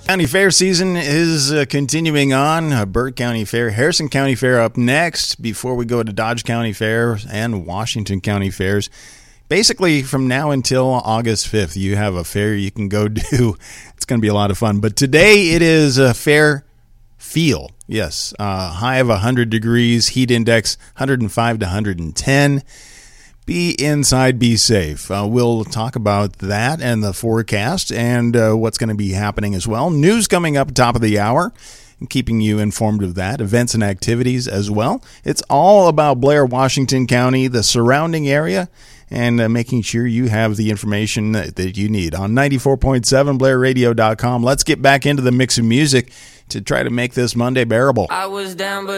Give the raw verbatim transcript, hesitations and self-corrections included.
County Fair season is uh, continuing on. Uh, Burke County Fair, Harrison County Fair up next before we go to Dodge County Fair and Washington County Fairs. Basically, from now until August fifth, you have a fair you can go do. It's going to be a lot of fun. But today it is a fair feel. Yes, uh, high of one hundred degrees, heat index one hundred five to one hundred ten. Be inside, be safe. Uh, we'll talk about that and the forecast and uh, what's going to be happening as well. News coming up top of the hour and keeping you informed of that. Events and activities as well. It's all about Blair, Washington County, the surrounding area, and uh, making sure you have the information that, that you need. On ninety-four point seven, blair radio dot com. Let's get back into the mix of music to try to make this Monday bearable. I was down, but